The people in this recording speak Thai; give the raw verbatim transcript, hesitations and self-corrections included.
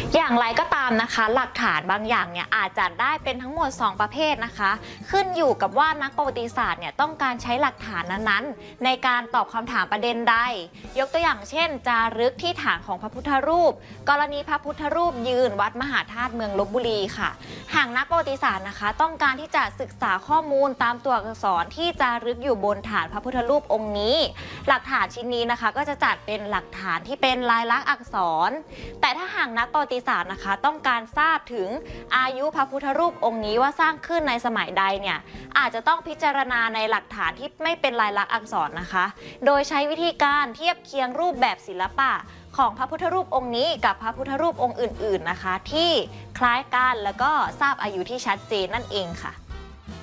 อย่างไรก็ตามนะคะหลักฐานบางอย่างเนี่ยอาจจะได้เป็นทั้งหมดสองประเภทนะคะขึ้นอยู่กับว่านักประวัติศาสตร์เนี่ยต้องการใช้หลักฐานนั้นๆในการตอบคำถามประเด็นใดยกตัวอย่างเช่นจารึกที่ฐานของพระพุทธรูปกรณีพระพุทธรูปยืนวัดมหาธาตุเมืองลพบุรีค่ะหากนักประวัติศาสตร์นะคะต้องการที่จะศึกษาข้อมูลตามตัวอักษรที่จารึกอยู่บนฐานพระพุทธรูปองค์นี้หลักฐานชิ้นนี้นะคะก็จะจัดเป็นหลักฐานที่เป็นลายลักษณ์อักษรแต่ถ้าหากนักประวัติศาสตร์นะคะต้องการทราบถึงอายุพระพุทธรูปองค์นี้ว่าสร้างขึ้นในสมัยใดเนี่ยอาจจะต้องพิจารณาในหลักฐานที่ไม่เป็นลายลักษณ์อักษรนะคะโดยใช้วิธีการเทียบเคียงรูปแบบศิลปะของพระพุทธรูปองค์นี้กับพระพุทธรูปองค์อื่นๆนะคะที่คล้ายกันแล้วก็ทราบอายุที่ชัดเจนนั่นเองค่ะ